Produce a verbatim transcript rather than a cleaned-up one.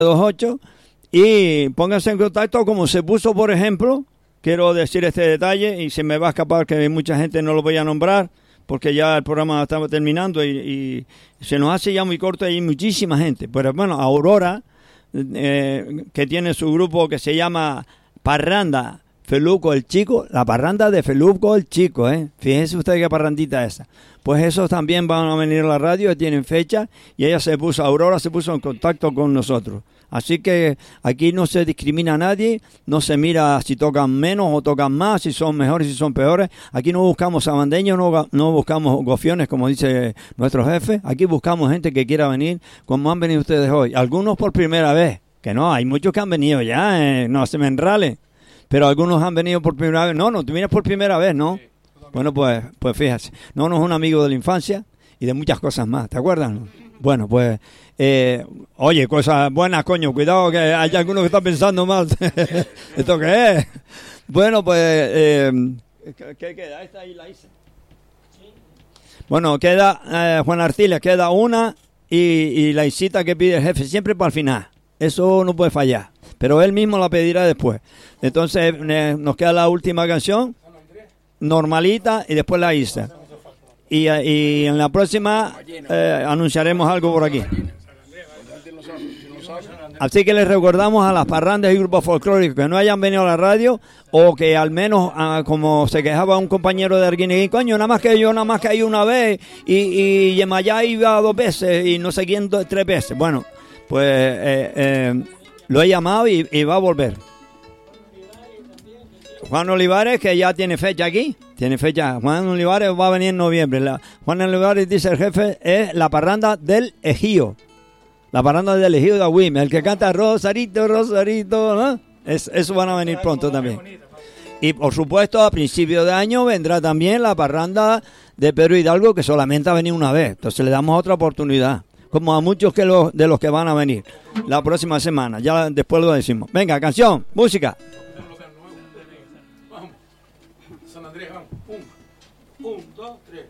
ocho y pónganse en contacto como se puso, por ejemplo, quiero decir este detalle y se me va a escapar que mucha gente no lo voy a nombrar porque ya el programa estaba terminando y, y se nos hace ya muy corto y hay muchísima gente. Pero bueno, Aurora, eh, que tiene su grupo que se llama Parranda Feluco el Chico, la parranda de Feluco el Chico, ¿eh? Fíjense usted qué parrandita esa. Pues esos también van a venir a la radio, tienen fecha, y ella se puso, Aurora se puso en contacto con nosotros. Así que aquí no se discrimina a nadie, no se mira si tocan menos o tocan más, si son mejores, si son peores. Aquí no buscamos sabandeños, no, no buscamos gofiones, como dice nuestro jefe. Aquí buscamos gente que quiera venir, como han venido ustedes hoy. Algunos por primera vez, que no, hay muchos que han venido ya, eh, no se me enrale. Pero algunos han venido por primera vez. No, no, tú vienes por primera vez, ¿no? Bueno, pues, pues fíjate. No, no es un amigo de la infancia y de muchas cosas más, ¿te acuerdas? Bueno, pues, eh, oye, cosas buenas, coño, cuidado que hay algunos que están pensando mal. ¿Esto qué es? Bueno, pues, eh, ¿qué, ¿qué queda? Esta ahí la hice. Bueno, queda, eh, Juan Artiles, queda una y, y la isita que pide el jefe, siempre para el final. Eso no puede fallar. Pero él mismo la pedirá después. Entonces eh, nos queda la última canción, normalita, y después la Isa. Y, y en la próxima eh, anunciaremos algo por aquí. Así que les recordamos a las parrandas y grupos folclóricos que no hayan venido a la radio o que al menos, ah, como se quejaba un compañero de Arguineguín, coño, nada más que yo, nada más que hay una vez y, y Yemayá iba dos veces y no sé quién tres veces. Bueno, pues... Eh, eh, lo he llamado y, y va a volver. Juan Olivares, que ya tiene fecha aquí. Tiene fecha. Juan Olivares va a venir en noviembre. La, Juan Olivares, dice el jefe, es la parranda del Ejío. La parranda del Ejío de Agüim. El que canta Rosarito, Rosarito, ¿no? Es, eso van a venir pronto también. Y por supuesto, a principio de año vendrá también la parranda de Pedro Hidalgo, que solamente ha venido una vez. Entonces le damos otra oportunidad. Como a muchos que los, de los que van a venir la próxima semana. Ya después lo decimos. Venga, canción, música. Vamos. San Andrés, vamos. Un, un, dos, tres.